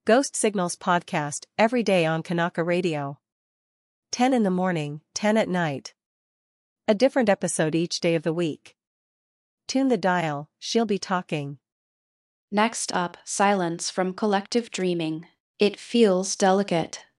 Ghost Signals podcast every day on Kanaka Radio. 10 in the morning, 10 at night. A different episode each day of the week. Tune the dial, she'll be talking. Next up, Silence from Collective Dreaming. It feels delicate.